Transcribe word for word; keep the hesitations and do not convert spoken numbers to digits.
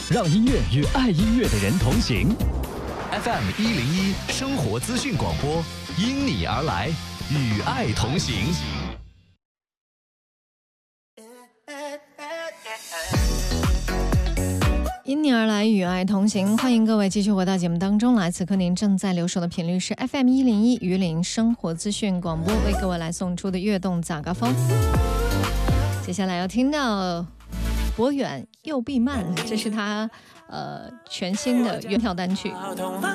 让音乐与爱音乐的人同行。 F M 一零一生活资讯广播，因你而来，与爱同行。 因你而来，与爱同行，欢迎各位继续回到节目当中来。此刻您正在留守的频率是 F M 一零一榆林生活资讯广播，为各位来送出的悦动早高峰。接下来要听到博远又必慢，这是他呃全新的原跳单曲。